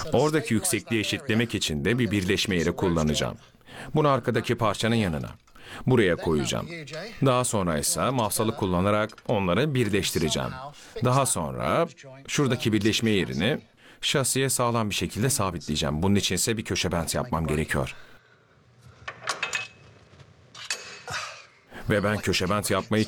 Oradaki yüksekliği eşitlemek için de bir birleşme yeri kullanacağım. Bunu arkadaki parçanın yanına. Buraya koyacağım. Daha sonra ise mafsalı kullanarak onları birleştireceğim. Daha sonra şuradaki birleşme yerini şasiye sağlam bir şekilde sabitleyeceğim. Bunun için ise bir köşe bent yapmam gerekiyor. Ve ben köşe bent yapmayı